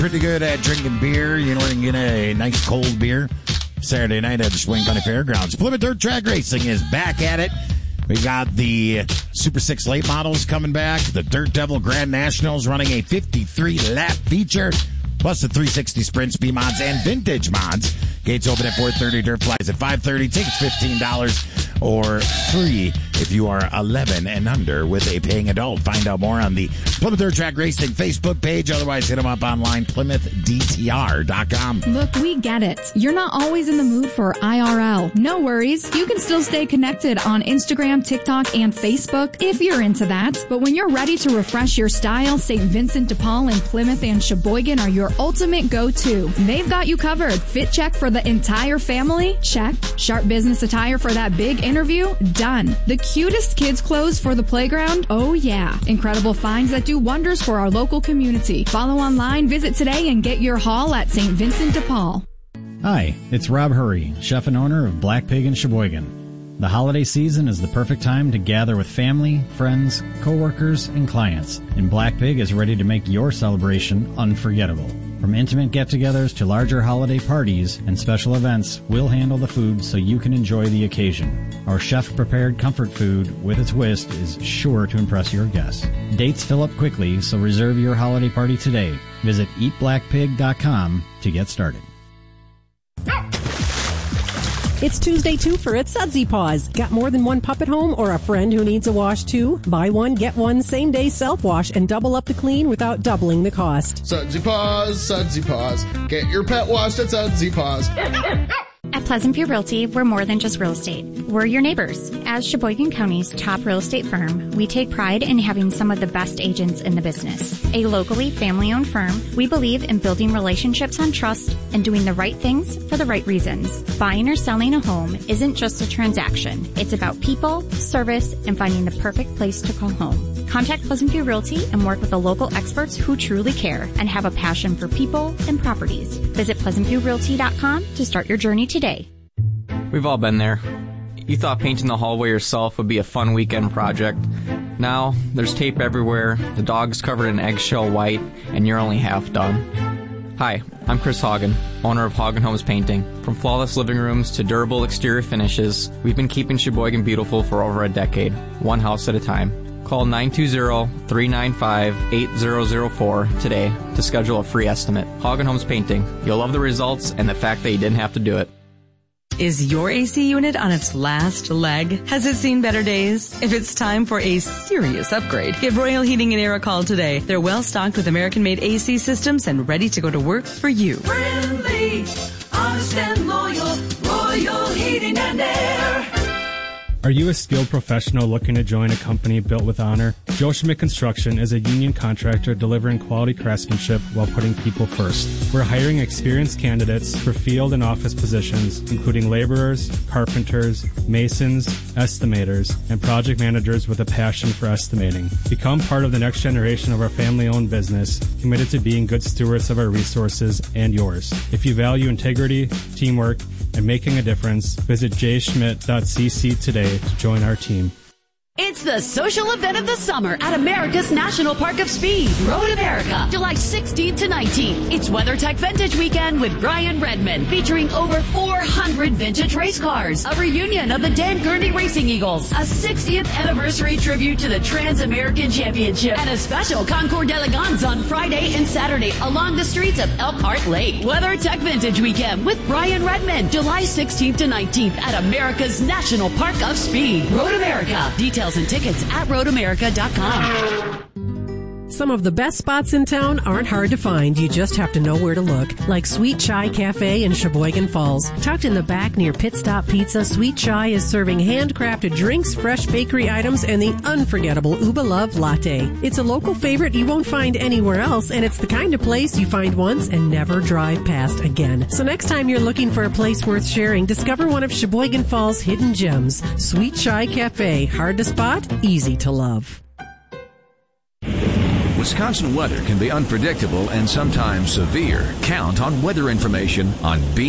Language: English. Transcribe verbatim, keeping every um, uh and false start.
Pretty good at drinking beer. You know, you can get a nice cold beer Saturday night at the Sheboygan County Fairgrounds. Plymouth Dirt Track Racing is back at it. We got the Super six late models coming back. The Dirt Devil Grand Nationals running a fifty-three lap feature. Plus the three sixty Sprint Speed mods and vintage mods. Gates open at four thirty, Dirt flies at five thirty. Tickets fifteen dollars or free if you are eleven and under with a paying adult. Find out more on the Plymouth Dirt Track Racing Facebook page. Otherwise, hit them up online, plymouth d t r dot com. Look, we get it. You're not always in the mood for I R L. No worries. You can still stay connected on Instagram, TikTok, and Facebook if you're into that. But when you're ready to refresh your style, Saint Vincent de Paul and Plymouth and Sheboygan are your ultimate go-to. They've got you covered. Fit check for the entire family? Check. Sharp business attire for that big interview? Done. The cutest kids' clothes for the playground? Oh yeah. Incredible finds that do wonders for our local community. Follow online, visit today, and get your haul at Saint Vincent de Paul. Hi, it's Rob Hurry, chef and owner of Black Pig in Sheboygan. The holiday season is the perfect time to gather with family, friends, coworkers, and clients, and Black Pig is ready to make your celebration unforgettable. From intimate get-togethers to larger holiday parties and special events, we'll handle the food so you can enjoy the occasion. Our chef-prepared comfort food with a twist is sure to impress your guests. Dates fill up quickly, so reserve your holiday party today. Visit eat black pig dot com to get started. It's Tuesday two for at Sudsy Paws. Got more than one pup at home or a friend who needs a wash too? Buy one, get one, same day self-wash and double up the clean without doubling the cost. Sudsy Paws, Sudsy Paws. Get your pet washed at Sudsy Paws. At Pleasant View Realty, we're more than just real estate. We're your neighbors. As Sheboygan County's top real estate firm, we take pride in having some of the best agents in the business. A locally family-owned firm, we believe in building relationships on trust and doing the right things for the right reasons. Buying or selling a home isn't just a transaction. It's about people, service, and finding the perfect place to call home. Contact Pleasant View Realty and work with the local experts who truly care and have a passion for people and properties. Visit pleasant view realty dot com to start your journey today. We've all been there. You thought painting the hallway yourself would be a fun weekend project. Now, there's tape everywhere, the dog's covered in eggshell white, and you're only half done. Hi, I'm Chris Hagen, owner of Hagen Homes Painting. From flawless living rooms to durable exterior finishes, we've been keeping Sheboygan beautiful for over a decade, one house at a time. Call nine two zero, three nine five, eight zero zero four today to schedule a free estimate. Hagen Homes Painting. You'll love the results and the fact that you didn't have to do it. Is your A C unit on its last leg? Has it seen better days? If it's time for a serious upgrade, give Royal Heating and Air a call today. They're well stocked with American-made A C systems and ready to go to work for you. Friendly, honest and loyal, Royal Heating and Air. Are you a skilled professional looking to join a company built with honor? Joe Schmidt Construction is a union contractor delivering quality craftsmanship while putting people first. We're hiring experienced candidates for field and office positions, including laborers, carpenters, masons, estimators, and project managers with a passion for estimating. Become part of the next generation of our family-owned business, committed to being good stewards of our resources and yours. If you value integrity, teamwork, and making a difference, visit j schmidt dot c c today to join our team. It's the social event of the summer at America's National Park of Speed, Road America, July sixteenth to nineteenth. It's WeatherTech Vintage Weekend with Brian Redmond, featuring over four hundred vintage race cars, a reunion of the Dan Gurney Racing Eagles, a sixtieth anniversary tribute to the Trans-American Championship, and a special Concours d'Elegance on Friday and Saturday along the streets of Elkhart Lake. WeatherTech Vintage Weekend with Brian Redmond, July sixteenth to nineteenth at America's National Park of Speed, Road America. Details and tickets at road america dot com. Some of the best spots in town aren't hard to find. You just have to know where to look. Like Sweet Chai Cafe in Sheboygan Falls. Tucked in the back near Pit Stop Pizza, Sweet Chai is serving handcrafted drinks, fresh bakery items, and the unforgettable Uba Love Latte. It's a local favorite you won't find anywhere else, and it's the kind of place you find once and never drive past again. So next time you're looking for a place worth sharing, discover one of Sheboygan Falls' hidden gems. Sweet Chai Cafe. Hard to spot, easy to love. Wisconsin weather can be unpredictable and sometimes severe. Count on weather information on B